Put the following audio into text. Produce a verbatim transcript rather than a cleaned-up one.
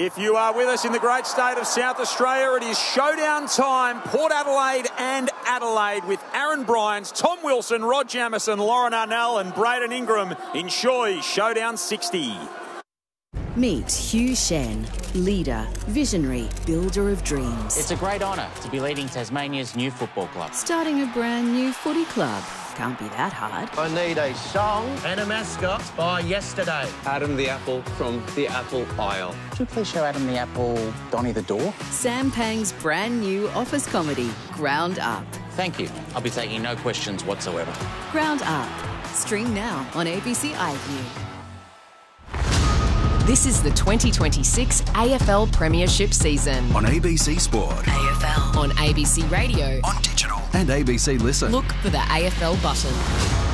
If you are with us in the great state of South Australia, it is showdown time. Port Adelaide and Adelaide with Aaron Bryant, Tom Wilson, Rod Jamieson, Lauren Arnell and Braden Ingram in Shoy's Showdown sixty. Meet Hugh Shen, leader, visionary, builder of dreams. It's a great honour to be leading Tasmania's new football club. Starting a brand new footy club. Can't be that hard. I need a song and a mascot by yesterday. Adam the Apple from the Apple Isle. Could you please show Adam the Apple Donny the Door? Sam Pang's brand new office comedy, Ground Up. Thank you. I'll be taking no questions whatsoever. Ground Up. Stream now on A B C iView. This is the twenty twenty-six A F L Premiership season. On A B C Sport. A F L. On A B C Radio. On digital. And A B C Listen. Look for the A F L button.